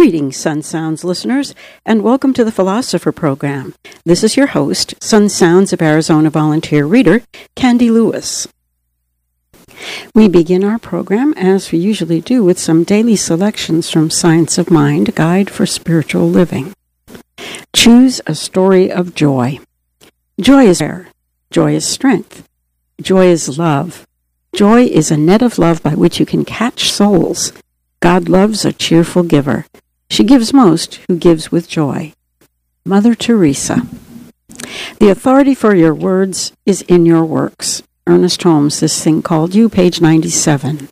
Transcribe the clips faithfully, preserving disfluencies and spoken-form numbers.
Greetings, Sun Sounds listeners, and welcome to the Philosopher Program. This is your host, Sun Sounds of Arizona volunteer reader, Candy Lewis. We begin our program, as we usually do, with some daily selections from Science of Mind, a guide for spiritual living. Choose a story of joy. Joy is air. Joy is strength. Joy is love. Joy is a net of love by which you can catch souls. God loves a cheerful giver. She gives most who gives with joy. Mother Teresa. The authority for your words is in your works. Ernest Holmes, This Thing Called You, page ninety-seven.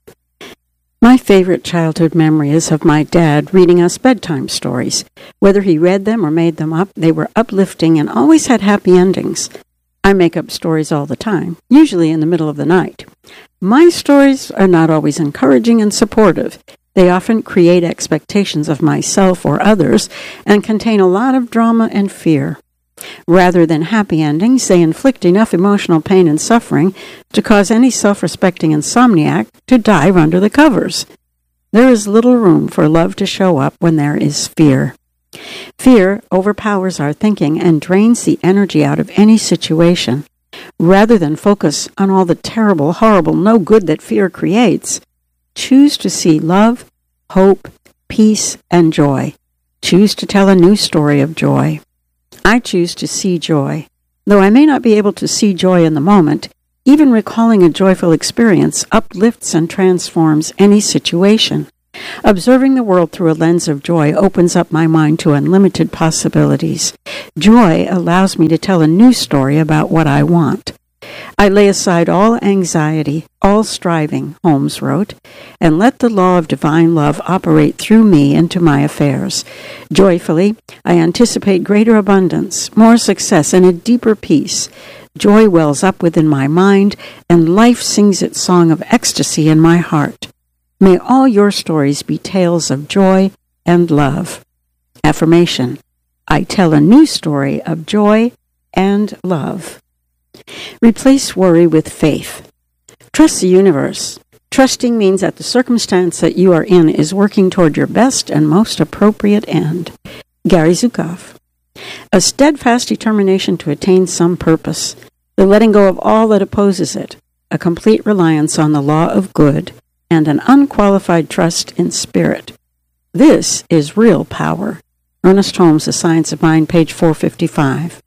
My favorite childhood memory is of my dad reading us bedtime stories. Whether he read them or made them up, they were uplifting and always had happy endings. I make up stories all the time, usually in the middle of the night. My stories are not always encouraging and supportive. They often create expectations of myself or others and contain a lot of drama and fear. Rather than happy endings, they inflict enough emotional pain and suffering to cause any self-respecting insomniac to dive under the covers. There is little room for love to show up when there is fear. Fear overpowers our thinking and drains the energy out of any situation. Rather than focus on all the terrible, horrible, no good that fear creates, choose to see love, hope, peace, and joy. Choose to tell a new story of joy. I choose to see joy. Though I may not be able to see joy in the moment, even recalling a joyful experience uplifts and transforms any situation. Observing the world through a lens of joy opens up my mind to unlimited possibilities. Joy allows me to tell a new story about what I want. I lay aside all anxiety, all striving, Holmes wrote, and let the law of divine love operate through me into my affairs. Joyfully, I anticipate greater abundance, more success, and a deeper peace. Joy wells up within my mind, and life sings its song of ecstasy in my heart. May all your stories be tales of joy and love. Affirmation: I tell a new story of joy and love. Replace worry with faith. Trust the universe. Trusting means that the circumstance that you are in is working toward your best and most appropriate end. Gary Zukav. A steadfast determination to attain some purpose. The letting go of all that opposes it. A complete reliance on the law of good. And an unqualified trust in spirit. This is real power. Ernest Holmes, The Science of Mind, page four fifty-five.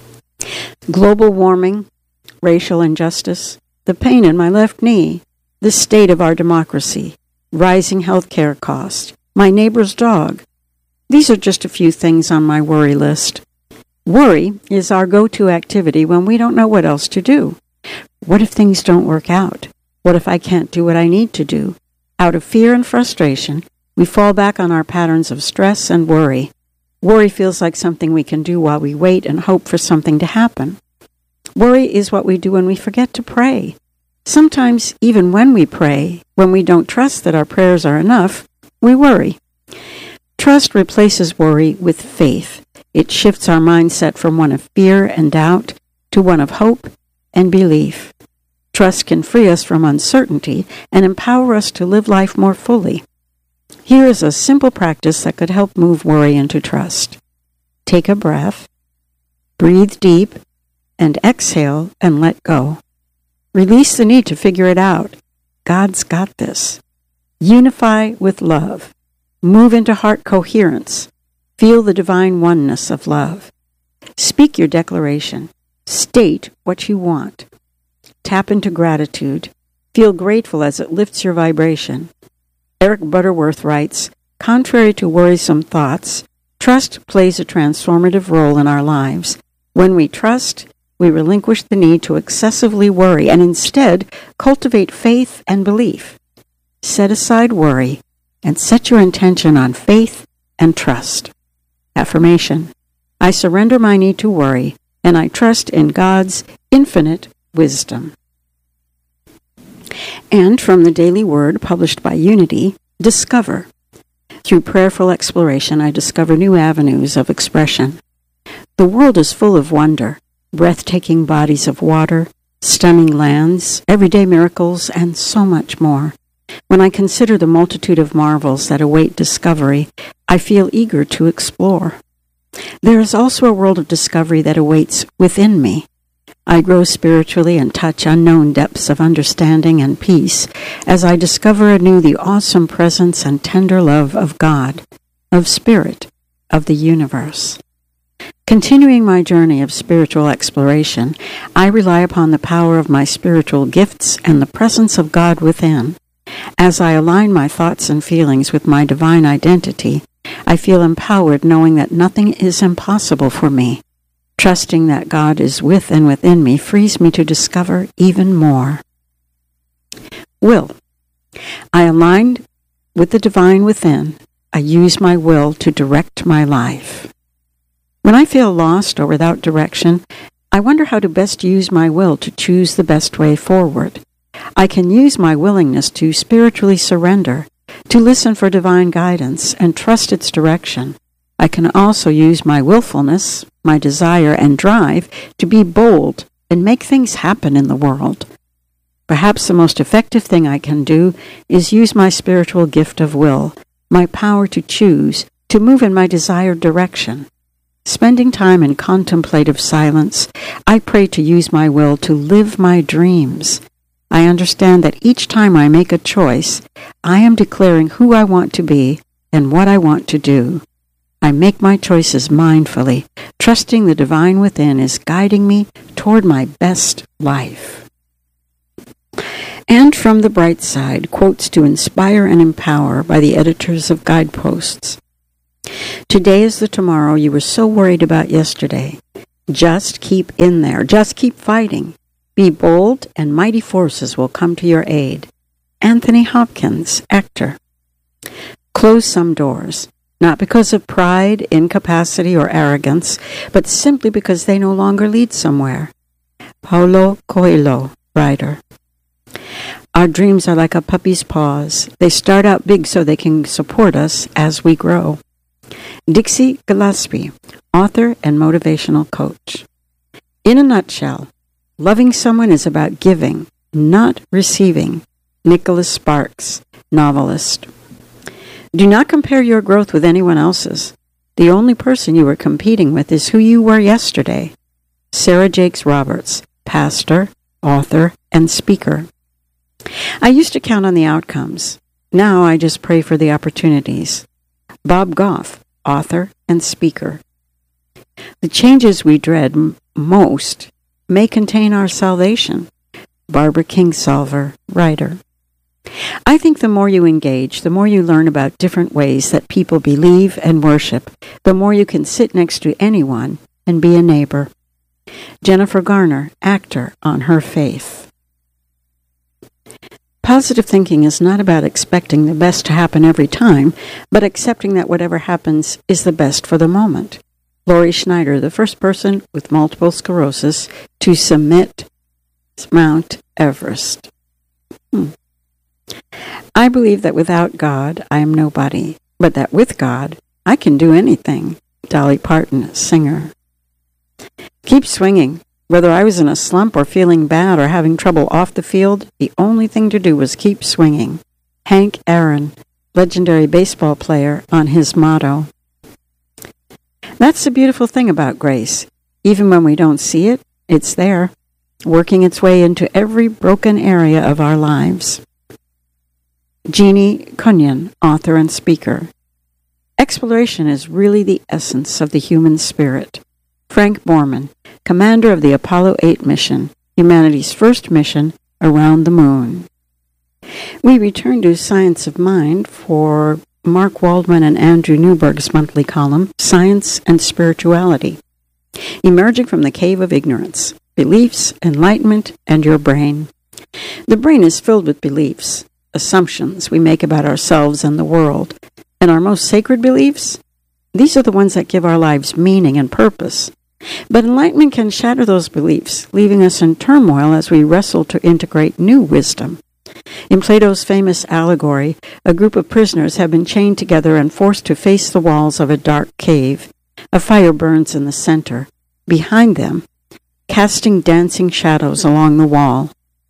Global warming, racial injustice, the pain in my left knee, the state of our democracy, rising health care costs, my neighbor's dog. These are just a few things on my worry list. Worry is our go-to activity when we don't know what else to do. What if things don't work out? What if I can't do what I need to do? Out of fear and frustration, we fall back on our patterns of stress and worry. Worry feels like something we can do while we wait and hope for something to happen. Worry is what we do when we forget to pray. Sometimes, even when we pray, when we don't trust that our prayers are enough, we worry. Trust replaces worry with faith. It shifts our mindset from one of fear and doubt to one of hope and belief. Trust can free us from uncertainty and empower us to live life more fully. Here is a simple practice that could help move worry into trust. Take a breath, breathe deep, and exhale and let go. Release the need to figure it out. God's got this. Unify with love. Move into heart coherence. Feel the divine oneness of love. Speak your declaration. State what you want. Tap into gratitude. Feel grateful as it lifts your vibration. Eric Butterworth writes, contrary to worrisome thoughts, trust plays a transformative role in our lives. When we trust, we relinquish the need to excessively worry and instead cultivate faith and belief. Set aside worry and set your intention on faith and trust. Affirmation: I surrender my need to worry and I trust in God's infinite wisdom. And from the Daily Word, published by Unity, discover. Through prayerful exploration, I discover new avenues of expression. The world is full of wonder, breathtaking bodies of water, stunning lands, everyday miracles, and so much more. When I consider the multitude of marvels that await discovery, I feel eager to explore. There is also a world of discovery that awaits within me. I grow spiritually and touch unknown depths of understanding and peace as I discover anew the awesome presence and tender love of God, of Spirit, of the universe. Continuing my journey of spiritual exploration, I rely upon the power of my spiritual gifts and the presence of God within. As I align my thoughts and feelings with my divine identity, I feel empowered knowing that nothing is impossible for me. Trusting that God is with and within me frees me to discover even more. Will. I align with the divine within. I use my will to direct my life. When I feel lost or without direction, I wonder how to best use my will to choose the best way forward. I can use my willingness to spiritually surrender, to listen for divine guidance and trust its direction. I can also use my willfulness, my desire and drive to be bold and make things happen in the world. Perhaps the most effective thing I can do is use my spiritual gift of will, my power to choose, to move in my desired direction. Spending time in contemplative silence, I pray to use my will to live my dreams. I understand that each time I make a choice, I am declaring who I want to be and what I want to do. I make my choices mindfully, trusting the divine within is guiding me toward my best life. And from the bright side, quotes to inspire and empower by the editors of Guideposts. Today is the tomorrow you were so worried about yesterday. Just keep in there. Just keep fighting. Be bold, and mighty forces will come to your aid. Anthony Hopkins, actor. Close some doors, not because of pride, incapacity, or arrogance, but simply because they no longer lead somewhere. Paulo Coelho, writer. Our dreams are like a puppy's paws. They start out big so they can support us as we grow. Dixie Gillespie, author and motivational coach. In a nutshell, loving someone is about giving, not receiving. Nicholas Sparks, novelist. Do not compare your growth with anyone else's. The only person you are competing with is who you were yesterday. Sarah Jakes Roberts, pastor, author, and speaker. I used to count on the outcomes. Now I just pray for the opportunities. Bob Goff, author and speaker. The changes we dread m- most may contain our salvation. Barbara Kingsolver, writer. I think the more you engage, the more you learn about different ways that people believe and worship, the more you can sit next to anyone and be a neighbor. Jennifer Garner, actor, on her faith. Positive thinking is not about expecting the best to happen every time, but accepting that whatever happens is the best for the moment. Laurie Schneider, the first person with multiple sclerosis to summit Mount Everest. Hmm. I believe that without God, I am nobody, but that with God, I can do anything. Dolly Parton, singer. Keep swinging. Whether I was in a slump or feeling bad or having trouble off the field, the only thing to do was keep swinging. Hank Aaron, legendary baseball player, on his motto. That's the beautiful thing about grace. Even when we don't see it, it's there, working its way into every broken area of our lives. Jeannie Cunyon, author and speaker. Exploration is really the essence of the human spirit. Frank Borman, commander of the Apollo eight mission, humanity's first mission around the moon. We return to Science of Mind for Mark Waldman and Andrew Newberg's monthly column, Science and Spirituality. Emerging from the Cave of Ignorance, Beliefs, Enlightenment, and Your Brain. The brain is filled with beliefs, assumptions we make about ourselves and the world. And our most sacred beliefs? These are the ones that give our lives meaning and purpose. But enlightenment can shatter those beliefs, leaving us in turmoil as we wrestle to integrate new wisdom. In Plato's famous allegory, a group of prisoners have been chained together and forced to face the walls of a dark cave. A fire burns in the center. Behind them, casting dancing shadows along the wall,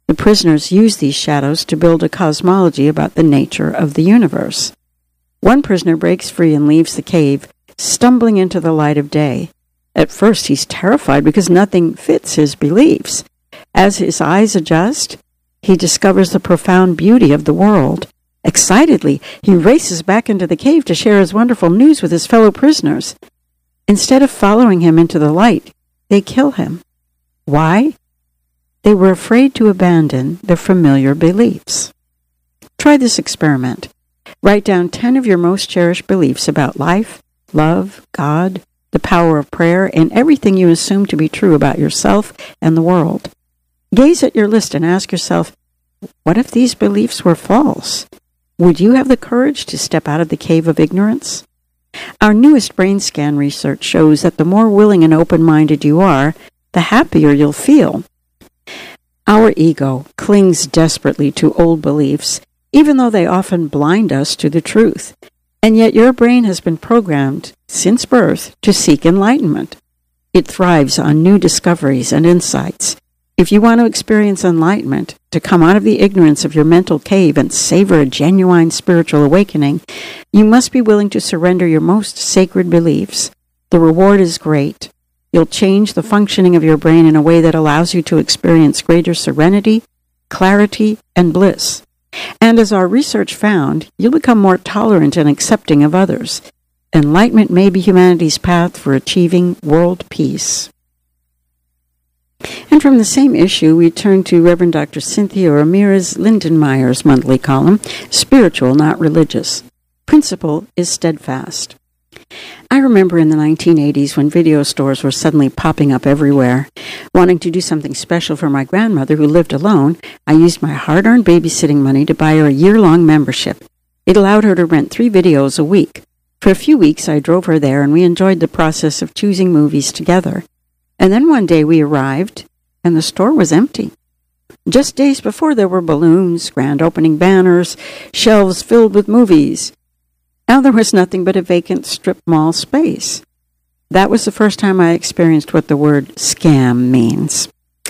The prisoners use these shadows to build a cosmology about the nature of the universe. One prisoner breaks free and leaves the cave, stumbling into the light of day. At first, he's terrified because nothing fits his beliefs. As his eyes adjust, he discovers the profound beauty of the world. Excitedly, he races back into the cave to share his wonderful news with his fellow prisoners. Instead of following him into the light, they kill him. Why? They were afraid to abandon their familiar beliefs. Try this experiment. Write down ten of your most cherished beliefs about life, love, God, the power of prayer, and everything you assume to be true about yourself and the world. Gaze at your list and ask yourself, what if these beliefs were false? Would you have the courage to step out of the cave of ignorance? Our newest brain scan research shows that the more willing and open-minded you are, the happier you'll feel. Our ego clings desperately to old beliefs, even though they often blind us to the truth. And yet your brain has been programmed since birth to seek enlightenment. It thrives on new discoveries and insights. If you want to experience enlightenment, to come out of the ignorance of your mental cave and savor a genuine spiritual awakening, you must be willing to surrender your most sacred beliefs. The reward is great. You'll change the functioning of your brain in a way that allows you to experience greater serenity, clarity, and bliss. And as our research found, you'll become more tolerant and accepting of others. Enlightenment may be humanity's path for achieving world peace. And from the same issue, we turn to Reverend Doctor Cynthia Ramirez Lindenmeyer's monthly column, Spiritual, Not Religious. Principle is Steadfast. I remember in the nineteen eighties when video stores were suddenly popping up everywhere. Wanting to do something special for my grandmother who lived alone, I used my hard-earned babysitting money to buy her a year-long membership. It allowed her to rent three videos a week. For a few weeks, I drove her there, and we enjoyed the process of choosing movies together. And then one day we arrived, and the store was empty. Just days before, there were balloons, grand opening banners, shelves filled with movies. Now there was nothing but a vacant strip mall space. That was the first time I experienced what the word scam means.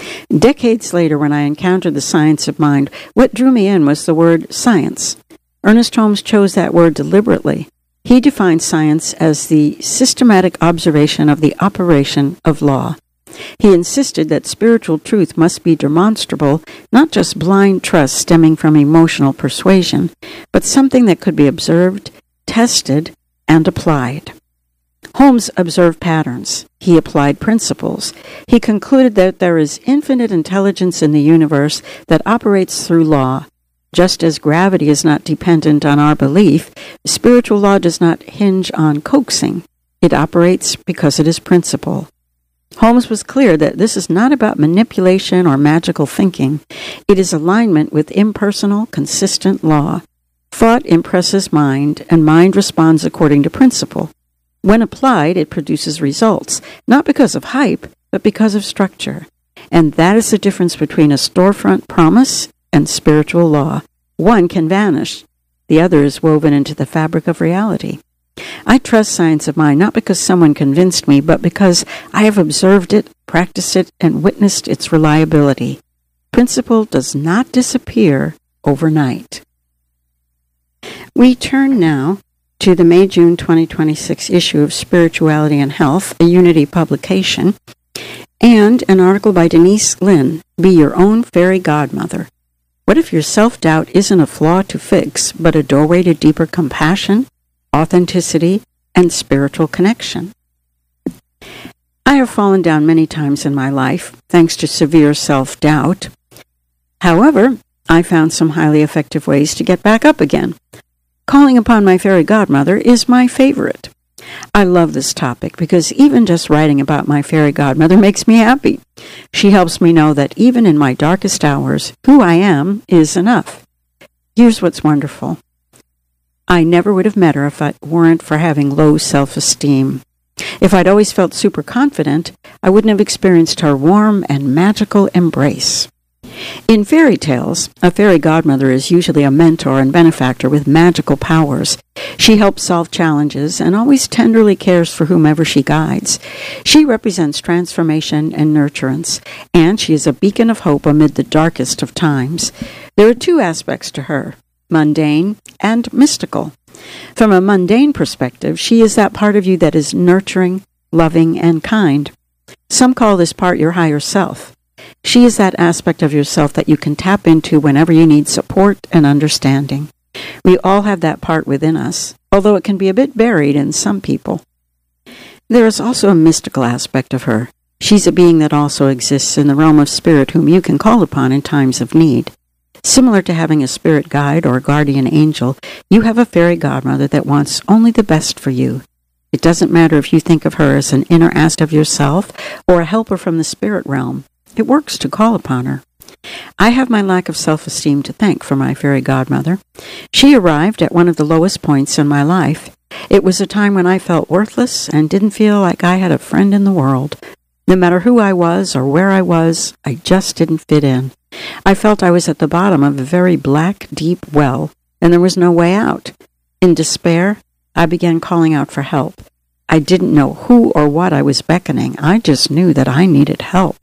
Decades later, when I encountered the science of mind, what drew me in was the word science. Ernest Holmes chose that word deliberately. He defined science as the systematic observation of the operation of law. He insisted that spiritual truth must be demonstrable, not just blind trust stemming from emotional persuasion, but something that could be observed, tested, and applied. Holmes observed patterns. He applied principles. He concluded that there is infinite intelligence in the universe that operates through law. Just as gravity is not dependent on our belief, spiritual law does not hinge on coaxing. It operates because it is principle. Holmes was clear that this is not about manipulation or magical thinking. It is alignment with impersonal, consistent law. Thought impresses mind, and mind responds according to principle. When applied, it produces results, not because of hype, but because of structure. And that is the difference between a storefront promise and spiritual law. One can vanish. The other is woven into the fabric of reality. I trust science of mind not because someone convinced me, but because I have observed it, practiced it, and witnessed its reliability. Principle does not disappear overnight. We turn now to the May-June twenty twenty-six issue of Spirituality and Health, a Unity publication, and an article by Denise Lin, Be Your Own Fairy Godmother. What if your self-doubt isn't a flaw to fix, but a doorway to deeper compassion, authenticity, and spiritual connection? I have fallen down many times in my life, thanks to severe self-doubt. However, I found some highly effective ways to get back up again. Calling upon my fairy godmother is my favorite. I love this topic because even just writing about my fairy godmother makes me happy. She helps me know that even in my darkest hours, who I am is enough. Here's what's wonderful. I never would have met her if it weren't for having low self-esteem. If I'd always felt super confident, I wouldn't have experienced her warm and magical embrace. In fairy tales, a fairy godmother is usually a mentor and benefactor with magical powers. She helps solve challenges and always tenderly cares for whomever she guides. She represents transformation and nurturance, and she is a beacon of hope amid the darkest of times. There are two aspects to her, mundane and mystical. From a mundane perspective, she is that part of you that is nurturing, loving, and kind. Some call this part your higher self. She is that aspect of yourself that you can tap into whenever you need support and understanding. We all have that part within us, although it can be a bit buried in some people. There is also a mystical aspect of her. She's a being that also exists in the realm of spirit whom you can call upon in times of need. Similar to having a spirit guide or guardian angel, you have a fairy godmother that wants only the best for you. It doesn't matter if you think of her as an inner aspect of yourself or a helper from the spirit realm. It works to call upon her. I have my lack of self-esteem to thank for my fairy godmother. She arrived at one of the lowest points in my life. It was a time when I felt worthless and didn't feel like I had a friend in the world. No matter who I was or where I was, I just didn't fit in. I felt I was at the bottom of a very black, deep well, and there was no way out. In despair, I began calling out for help. I didn't know who or what I was beckoning. I just knew that I needed help.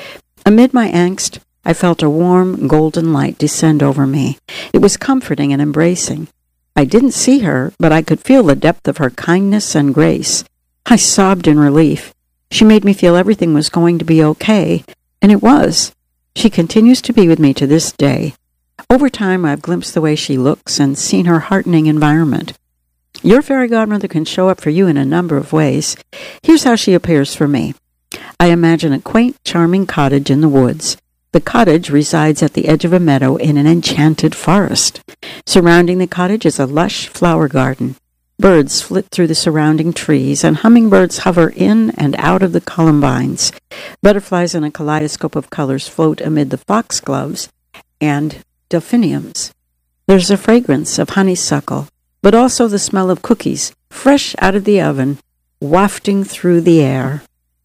Amid my angst, I felt a warm, golden light descend over me. It was comforting and embracing. I didn't see her, but I could feel the depth of her kindness and grace. I sobbed in relief. She made me feel everything was going to be okay, and it was. She continues to be with me to this day. Over time, I've glimpsed the way she looks and seen her heartening environment. Your fairy godmother can show up for you in a number of ways. Here's how she appears for me. I imagine a quaint, charming cottage in the woods. The cottage resides at the edge of a meadow in an enchanted forest. Surrounding the cottage is a lush flower garden. Birds flit through the surrounding trees, and hummingbirds hover in and out of the columbines. Butterflies in a kaleidoscope of colors float amid the foxgloves and delphiniums. There's a fragrance of honeysuckle, but also the smell of cookies, fresh out of the oven, wafting through the air.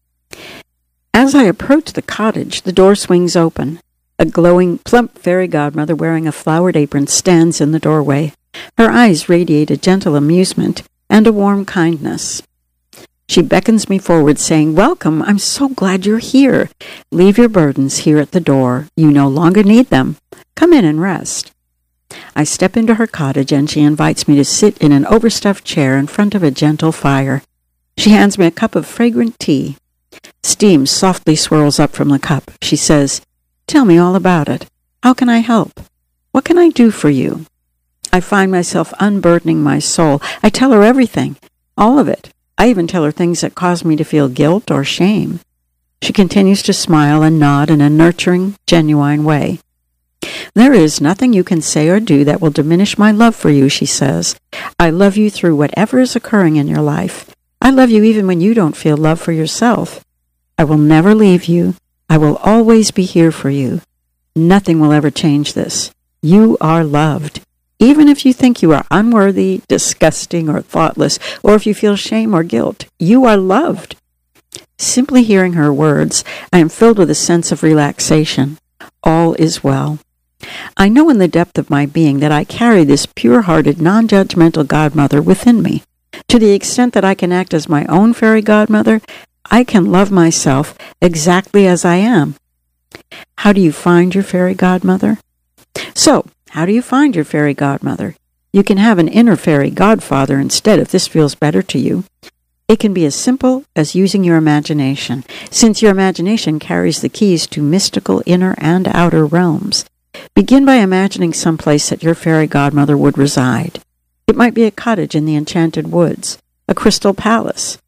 As I approach the cottage, the door swings open. A glowing, plump fairy godmother wearing a flowered apron stands in the doorway. Her eyes radiate a gentle amusement and a warm kindness. She beckons me forward, saying, "Welcome, I'm so glad you're here. Leave your burdens here at the door. You no longer need them. Come in and rest." I step into her cottage, and she invites me to sit in an overstuffed chair in front of a gentle fire. She hands me a cup of fragrant tea. Steam softly swirls up from the cup. She says, "Tell me all about it. How can I help? What can I do for you?" I find myself unburdening my soul. I tell her everything, all of it. I even tell her things that cause me to feel guilt or shame. She continues to smile and nod in a nurturing, genuine way. "There is nothing you can say or do that will diminish my love for you," she says. "I love you through whatever is occurring in your life. I love you even when you don't feel love for yourself. I will never leave you. I will always be here for you. Nothing will ever change this. You are loved. Even if you think you are unworthy, disgusting, or thoughtless, or if you feel shame or guilt, you are loved." Simply hearing her words, I am filled with a sense of relaxation. All is well. I know in the depth of my being that I carry this pure-hearted, non-judgmental godmother within me. To the extent that I can act as my own fairy godmother, I can love myself exactly as I am. How do you find your fairy godmother? So, how do you find your fairy godmother? You can have an inner fairy godfather instead if this feels better to you. It can be as simple as using your imagination, since your imagination carries the keys to mystical inner and outer realms. Begin by imagining some place that your fairy godmother would reside. It might be a cottage in the enchanted woods, a crystal palace,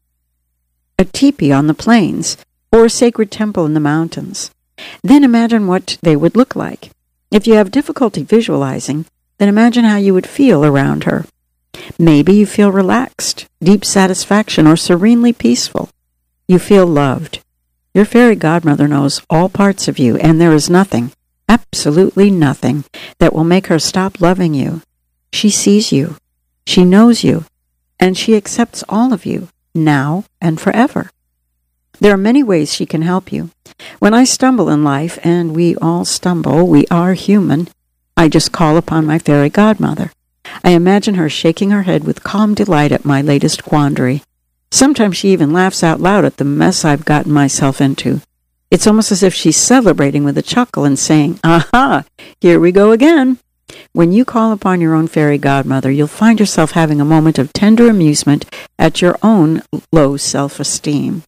a teepee on the plains, or a sacred temple in the mountains. Then imagine what they would look like. If you have difficulty visualizing, then imagine how you would feel around her. Maybe you feel relaxed, deep satisfaction, or serenely peaceful. You feel loved. Your fairy godmother knows all parts of you, and there is nothing, absolutely nothing, that will make her stop loving you. She sees you. She knows you, and she accepts all of you, now and forever. There are many ways she can help you. When I stumble in life, and we all stumble, we are human, I just call upon my fairy godmother. I imagine her shaking her head with calm delight at my latest quandary. Sometimes she even laughs out loud at the mess I've gotten myself into. It's almost as if she's celebrating with a chuckle and saying, "Aha, here we go again." When you call upon your own fairy godmother, you'll find yourself having a moment of tender amusement at your own low self-esteem.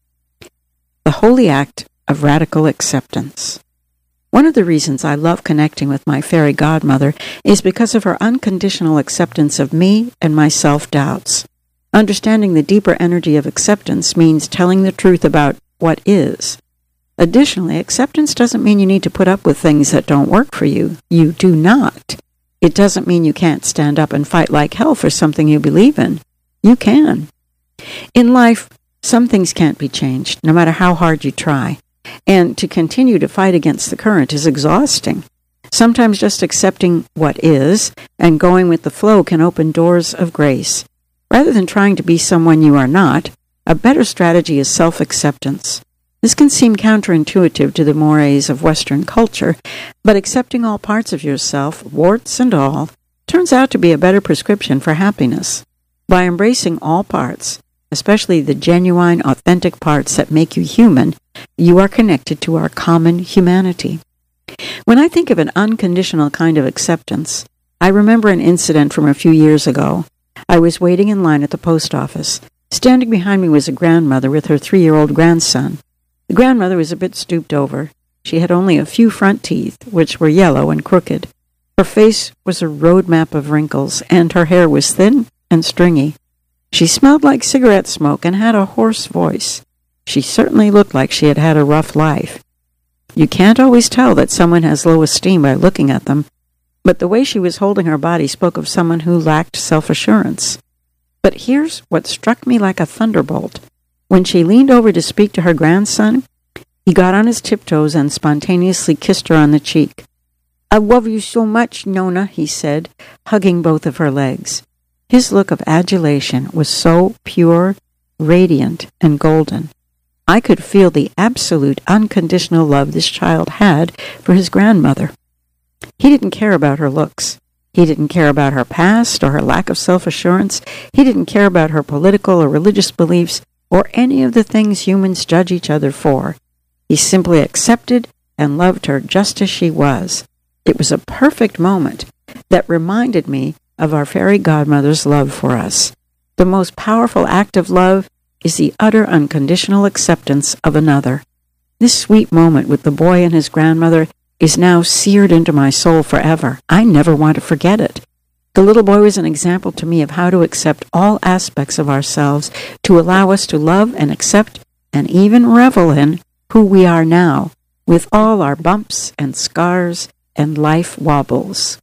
The holy act of radical acceptance. One of the reasons I love connecting with my fairy godmother is because of her unconditional acceptance of me and my self-doubts. Understanding the deeper energy of acceptance means telling the truth about what is. Additionally, acceptance doesn't mean you need to put up with things that don't work for you. You do not. It doesn't mean you can't stand up and fight like hell for something you believe in. You can. In life, some things can't be changed, no matter how hard you try. And to continue to fight against the current is exhausting. Sometimes just accepting what is and going with the flow can open doors of grace. Rather than trying to be someone you are not, a better strategy is self-acceptance. This can seem counterintuitive to the mores of Western culture, but accepting all parts of yourself, warts and all, turns out to be a better prescription for happiness. By embracing all parts, especially the genuine, authentic parts that make you human, you are connected to our common humanity. When I think of an unconditional kind of acceptance, I remember an incident from a few years ago. I was waiting in line at the post office. Standing behind me was a grandmother with her three-year-old grandson. The grandmother was a bit stooped over. She had only a few front teeth, which were yellow and crooked. Her face was a road map of wrinkles, and her hair was thin and stringy. She smelled like cigarette smoke and had a hoarse voice. She certainly looked like she had had a rough life. You can't always tell that someone has low esteem by looking at them, but the way she was holding her body spoke of someone who lacked self-assurance. But here's what struck me like a thunderbolt. When she leaned over to speak to her grandson, he got on his tiptoes and spontaneously kissed her on the cheek. "I love you so much, Nona," he said, hugging both of her legs. His look of adulation was so pure, radiant, and golden. I could feel the absolute unconditional love this child had for his grandmother. He didn't care about her looks. He didn't care about her past or her lack of self-assurance. He didn't care about her political or religious beliefs or any of the things humans judge each other for. He simply accepted and loved her just as she was. It was a perfect moment that reminded me of our fairy godmother's love for us. The most powerful act of love is the utter unconditional acceptance of another. This sweet moment with the boy and his grandmother is now seared into my soul forever. I never want to forget it. The little boy was an example to me of how to accept all aspects of ourselves, to allow us to love and accept and even revel in who we are now, with all our bumps and scars and life wobbles.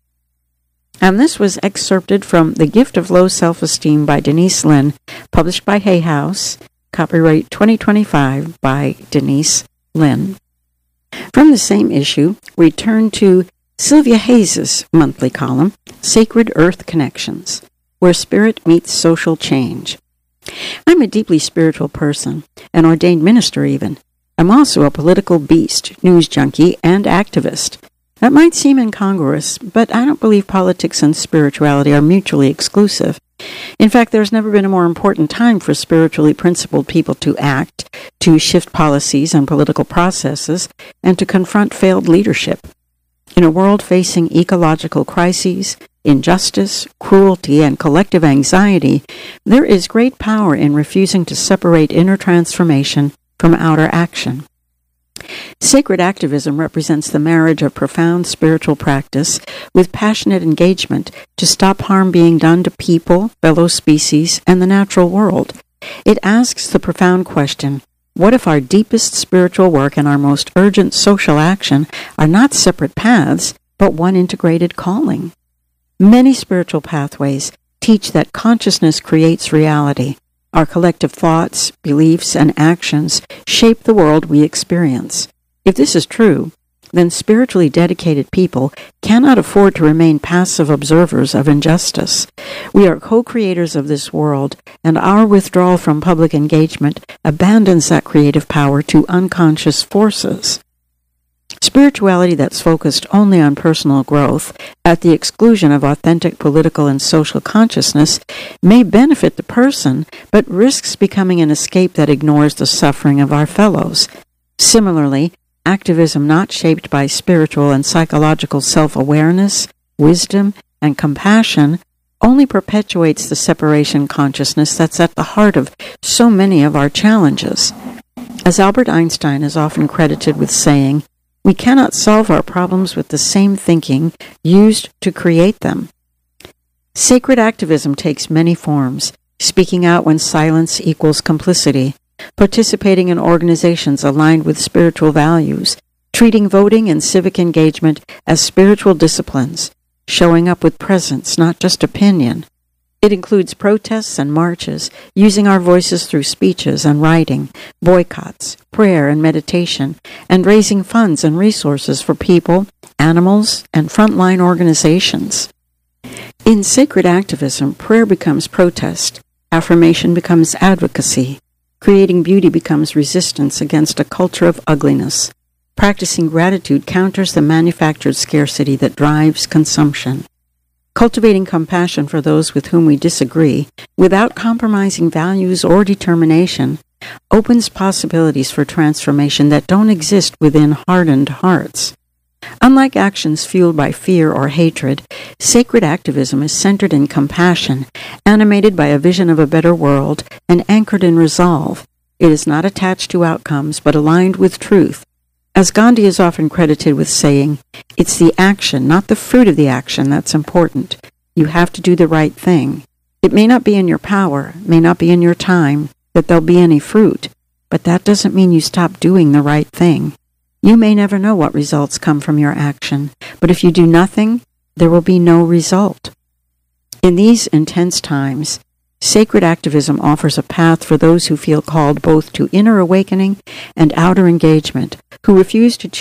And this was excerpted from The Gift of Low Self-Esteem by Denise Linn, published by Hay House, copyright twenty twenty-five by Denise Linn. From the same issue, we turn to Sylvia Hayes' monthly column, Sacred Earth Connections, where spirit meets social change. I'm a deeply spiritual person, an ordained minister even. I'm also a political beast, news junkie, and activist. That might seem incongruous, but I don't believe politics and spirituality are mutually exclusive. In fact, there's never been a more important time for spiritually principled people to act, to shift policies and political processes, and to confront failed leadership. In a world facing ecological crises, injustice, cruelty, and collective anxiety, there is great power in refusing to separate inner transformation from outer action. Sacred activism represents the marriage of profound spiritual practice with passionate engagement to stop harm being done to people, fellow species, and the natural world. It asks the profound question, what if our deepest spiritual work and our most urgent social action are not separate paths, but one integrated calling? Many spiritual pathways teach that consciousness creates reality. Our collective thoughts, beliefs, and actions shape the world we experience. If this is true, then spiritually dedicated people cannot afford to remain passive observers of injustice. We are co-creators of this world, and our withdrawal from public engagement abandons that creative power to unconscious forces. Spirituality that's focused only on personal growth at the exclusion of authentic political and social consciousness may benefit the person, but risks becoming an escape that ignores the suffering of our fellows. Similarly, activism not shaped by spiritual and psychological self-awareness, wisdom, and compassion only perpetuates the separation consciousness that's at the heart of so many of our challenges. As Albert Einstein is often credited with saying, we cannot solve our problems with the same thinking used to create them. Sacred activism takes many forms, speaking out when silence equals complicity, participating in organizations aligned with spiritual values, treating voting and civic engagement as spiritual disciplines, showing up with presence, not just opinion. It includes protests and marches, using our voices through speeches and writing, boycotts, prayer and meditation, and raising funds and resources for people, animals, and frontline organizations. In sacred activism, prayer becomes protest, affirmation becomes advocacy, creating beauty becomes resistance against a culture of ugliness. Practicing gratitude counters the manufactured scarcity that drives consumption. Cultivating compassion for those with whom we disagree, without compromising values or determination, opens possibilities for transformation that don't exist within hardened hearts. Unlike actions fueled by fear or hatred, sacred activism is centered in compassion, animated by a vision of a better world, and anchored in resolve. It is not attached to outcomes, but aligned with truth. As Gandhi is often credited with saying, it's the action, not the fruit of the action, that's important. You have to do the right thing. It may not be in your power, may not be in your time, that there'll be any fruit, but that doesn't mean you stop doing the right thing. You may never know what results come from your action, but if you do nothing, there will be no result. In these intense times, sacred activism offers a path for those who feel called both to inner awakening and outer engagement, who refuse to